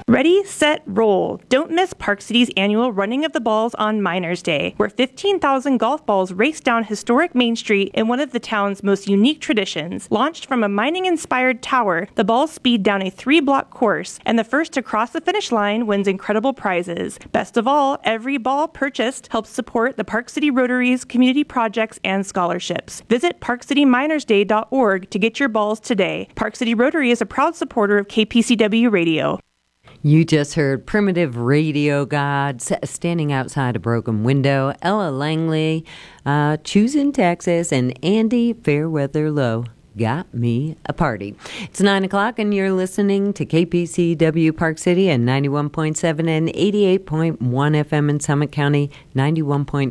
Ready, set, roll. Don't miss Park City's annual Running of the Balls on Miners Day, where 15,000 golf balls race down historic Main Street in one of the town's most unique traditions. Launched from a mining-inspired tower, the balls speed down a 3-block course, and the first to cross the finish line wins incredible prizes. Best of all, every ball purchased helps support the Park City Rotary's community projects and scholarships. Visit parkcityminersday.org to get your balls today. Park City Rotary is a proud supporter of KPCW Radio. You just heard Primitive Radio Gods standing outside a broken window, Ella Langley, Choosing Texas, and Andy Fairweather Low. Got me a party. It's 9 o'clock and you're listening to KPCW Park City at 91.7 and 88.1 FM in Summit County, 91.9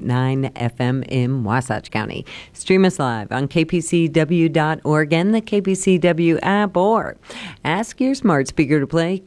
FM in Wasatch County. Stream us live on kpcw.org and the KPCW app, or ask your smart speaker to play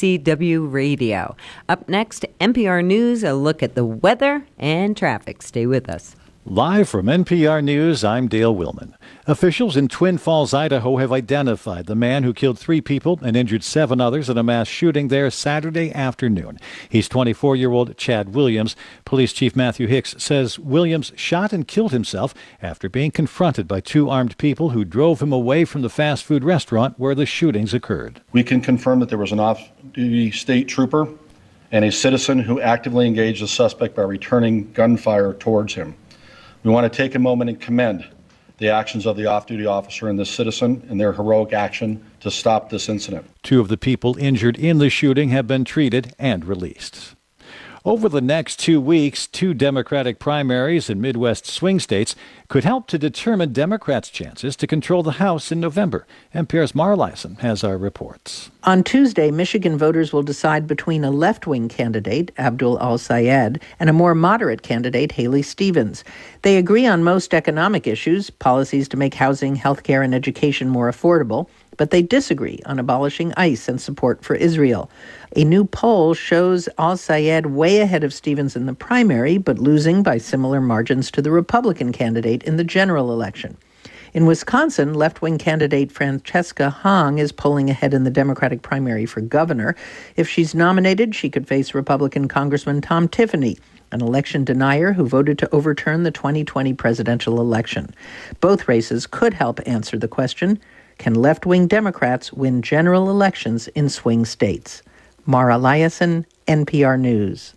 KPCW Radio. Up next, NPR News, a look at the weather and traffic. Stay with us. Live from NPR News, I'm Dale Willman. Officials in Twin Falls, Idaho have identified the man who killed 3 people and injured 7 others in a mass shooting there Saturday afternoon. He's 24-year-old Chad Williams. Police Chief Matthew Hicks says Williams shot and killed himself after being confronted by 2 armed people who drove him away from the fast food restaurant where the shootings occurred. We can confirm that there was an off-duty state trooper and a citizen who actively engaged the suspect by returning gunfire towards him. We want to take a moment and commend the actions of the off-duty officer and the citizen in their heroic action to stop this incident. 2 of the people injured in the shooting have been treated and released. Over the next 2 weeks, 2 Democratic primaries in Midwest swing states could help to determine Democrats' chances to control the House in November. NPR's Mara Liasson has our reports. On Tuesday, Michigan voters will decide between a left-wing candidate, Abdul Al-Sayed, and a more moderate candidate, Haley Stevens. They agree on most economic issues, policies to make housing, healthcare, and education more affordable, but they disagree on abolishing ICE and support for Israel. A new poll shows Al-Sayed way ahead of Stevens in the primary, but losing by similar margins to the Republican candidate in the general election. In Wisconsin, left-wing candidate Francesca Hong is polling ahead in the Democratic primary for governor. If she's nominated, she could face Republican Congressman Tom Tiffany, an election denier who voted to overturn the 2020 presidential election. Both races could help answer the question, can left-wing Democrats win general elections in swing states? Mara Liasson, NPR News.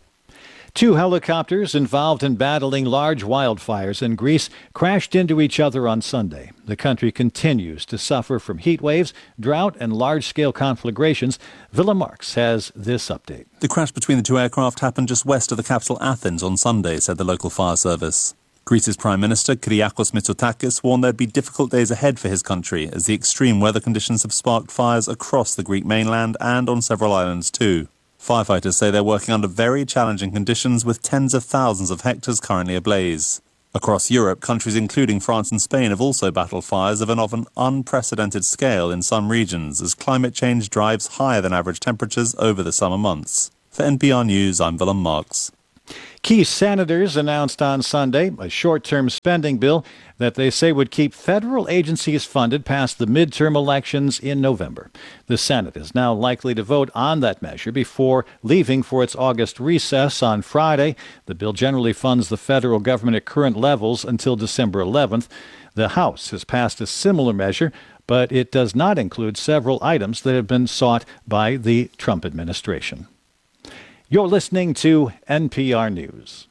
2 helicopters involved in battling large wildfires in Greece crashed into each other on Sunday. The country continues to suffer from heat waves, drought, and large-scale conflagrations. Willem Marx has this update. The crash between the 2 aircraft happened just west of the capital Athens on Sunday, said the local fire service. Greece's Prime Minister Kyriakos Mitsotakis warned there'd be difficult days ahead for his country as the extreme weather conditions have sparked fires across the Greek mainland and on several islands too. Firefighters say they're working under very challenging conditions with tens of thousands of hectares currently ablaze. Across Europe, countries including France and Spain have also battled fires of an often unprecedented scale in some regions as climate change drives higher than average temperatures over the summer months. For NPR News, I'm Willem Marx. Key senators announced on Sunday a short-term spending bill that they say would keep federal agencies funded past the midterm elections in November. The Senate is now likely to vote on that measure before leaving for its August recess on Friday. The bill generally funds the federal government at current levels until December 11th. The House has passed a similar measure, but it does not include several items that have been sought by the Trump administration. You're listening to NPR News.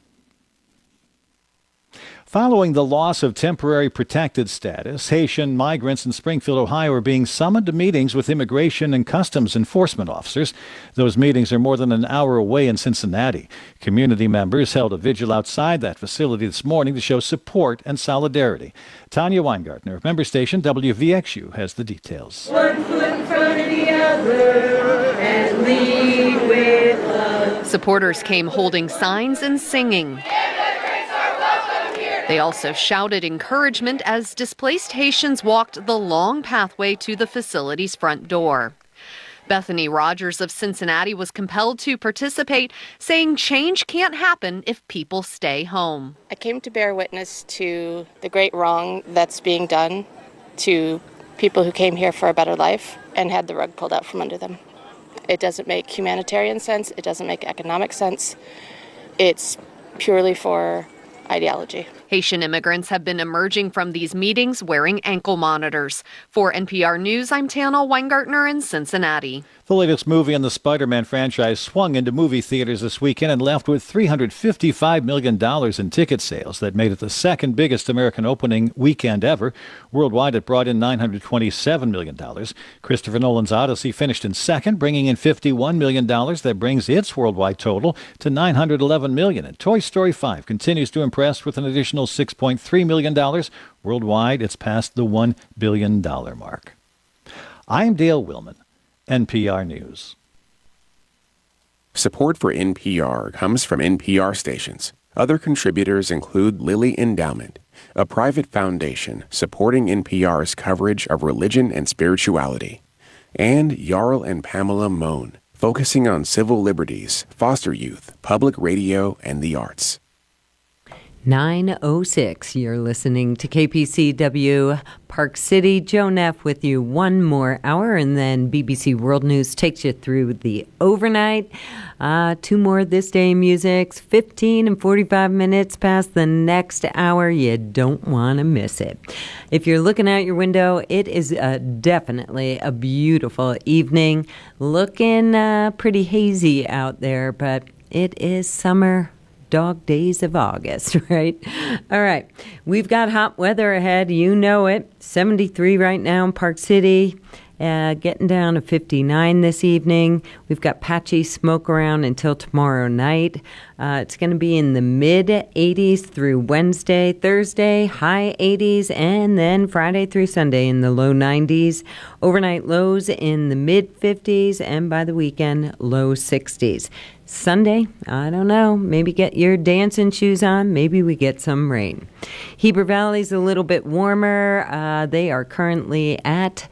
Following the loss of temporary protected status, Haitian migrants in Springfield, Ohio are being summoned to meetings with immigration and customs enforcement officers. Those meetings are more than an hour away in Cincinnati. Community members held a vigil outside that facility this morning to show support and solidarity. Tanya Weingartner of member station WVXU has the details. One foot in front of the other and lead with love. Supporters came holding signs and singing. They also shouted encouragement as displaced Haitians walked the long pathway to the facility's front door. Bethany Rogers of Cincinnati was compelled to participate, saying change can't happen if people stay home. I came to bear witness to the great wrong that's being done to people who came here for a better life and had the rug pulled out from under them. It doesn't make humanitarian sense. It doesn't make economic sense. It's purely for ideology. Haitian immigrants have been emerging from these meetings wearing ankle monitors. For NPR News, I'm Tana Weingartner in Cincinnati. The latest movie in the Spider-Man franchise swung into movie theaters this weekend and left with $355 million in ticket sales. That made it the second biggest American opening weekend ever. Worldwide, it brought in $927 million. Christopher Nolan's Odyssey finished in second, bringing in $51 million. That brings its worldwide total to $911 million. And Toy Story 5 continues to impress with an additional $6.3 million. Worldwide, it's past the $1 billion mark. I'm Dale Willman, NPR News. Support for NPR comes from NPR stations. Other contributors include Lilly Endowment, a private foundation supporting NPR's coverage of religion and spirituality, and Jarl and Pamela Mohn, focusing on civil liberties, foster youth, public radio, and the arts. 9:06. You're listening to KPCW Park City. Joe Neff with you one more hour, and then BBC World News takes you through the overnight. 2 more This Day musics, 15 and 45 minutes past the next hour. You don't want to miss it. If you're looking out your window, it is definitely a beautiful evening. Looking pretty hazy out there, but it is summer. Dog days of August, right? All right. We've got hot weather ahead. You know it. 73 right now in Park City. Getting down to 59 this evening. We've got patchy smoke around until tomorrow night. It's going to be in the mid-80s through Wednesday, Thursday, high 80s, and then Friday through Sunday in the low 90s. Overnight lows in the mid-50s, and by the weekend, low 60s. Sunday, I don't know, maybe get your dancing shoes on. Maybe we get some rain. Heber Valley's a little bit warmer. They are currently at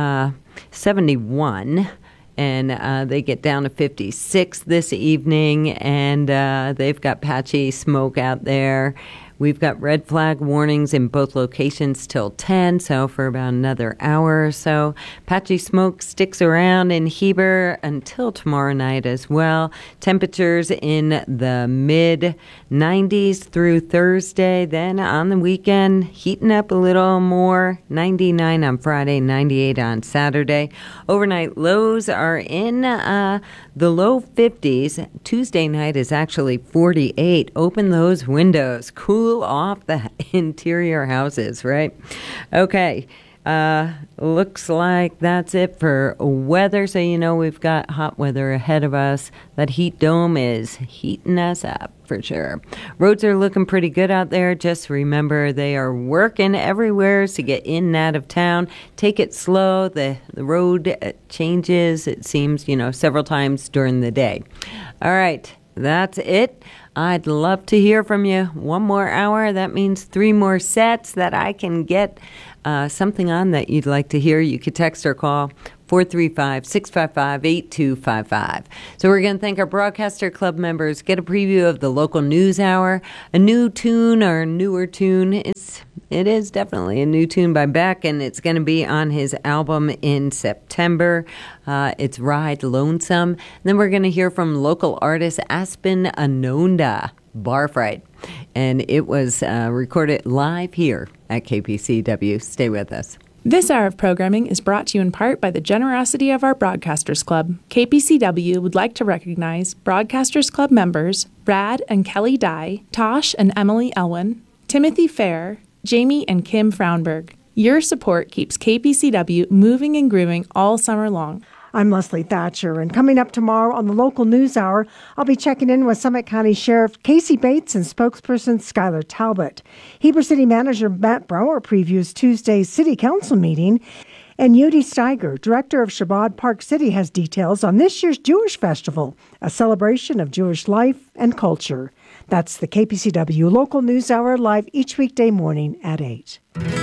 71, and they get down to 56 this evening, and they've got patchy smoke out there. We've got red flag warnings in both locations till 10, so for about another hour or so. Patchy smoke sticks around in Heber until tomorrow night as well. Temperatures in the mid-90s through Thursday. Then on the weekend, heating up a little more. 99 on Friday, 98 on Saturday. Overnight lows are in the low 50s. Tuesday night is actually 48. Open those windows. Cool off the interior houses, right? Okay. Looks like that's it for weather. So, you know, we've got hot weather ahead of us. That heat dome is heating us up for sure. Roads are looking pretty good out there. Just remember, they are working everywhere to get in and out of town. Take it slow. The road changes, it seems, several times during the day. All right. That's it. I'd love to hear from you. 1 more hour. That means 3 more sets that I can get something on that you'd like to hear. You could text or call 435-655-8255. So we're going to thank our Broadcaster Club members. Get a preview of the local news hour. A new tune or newer tune. It is definitely a new tune by Beck, and it's going to be on his album in September. It's Ride Lonesome. And then we're going to hear from local artist Aspen Anonda, Bar Fright. And it was recorded live here at KPCW. Stay with us. This hour of programming is brought to you in part by the generosity of our Broadcasters Club. KPCW would like to recognize Broadcasters Club members Brad and Kelly Dye, Tosh and Emily Elwin, Timothy Fair, Jamie and Kim Fraunberg. Your support keeps KPCW moving and grooving all summer long. I'm Leslie Thatcher, and coming up tomorrow on the Local News Hour, I'll be checking in with Summit County Sheriff Casey Bates and spokesperson Skylar Talbot. Heber City Manager Matt Brower previews Tuesday's City Council meeting, and Yudi Steiger, director of Shabbat Park City, has details on this year's Jewish Festival, a celebration of Jewish life and culture. That's the KPCW Local News Hour, live each weekday morning at 8.